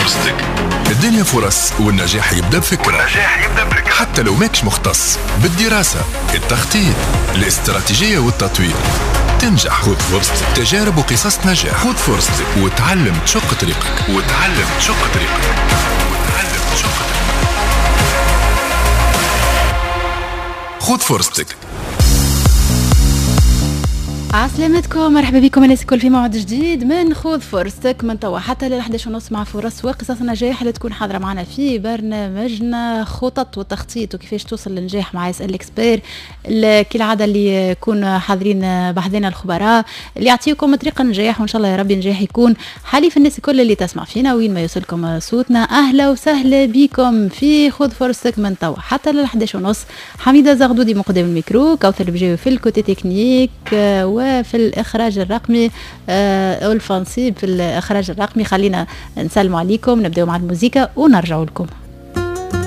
فرصتك. الدنيا فرص والنجاح يبدأ بفكرة. حتى لو ماكش مختص بالدراسة، التخطيط، الاستراتيجية والتطوير، تنجح. خذ فرصتك. تجارب وقصص نجاح. خذ فرصتك وتعلم تشق طريقك. خذ فرصتك. عسلامتكم، مرحبا بكم الناس الكل في موعد جديد من خذ فرصتك من توا حتى ل 11:30 مع فرص وقصص النجاح اللي تكون حاضره معنا في برنامجنا خطط وتخطيط وكيفاش توصل للنجاح مع اس ال اكسبير. كالعاده اللي يكون حاضرين بحذنا الخبراء اللي يعطيكم طريق النجاح، وان شاء الله يا ربي النجاح يكون حليف الناس الكل اللي تسمع فينا وين ما يوصلكم صوتنا. اهلا وسهلا بكم في خذ فرصتك من توا حتى ل 11:30. حميده زغدودي مقدم الميكرو، كوثر بجاوي في الكوتي تكنيك وفي الإخراج الرقمي والفانسيب في الإخراج الرقمي. خلينا نسلم عليكم، نبدأ مع الموسيقى ونرجع لكم.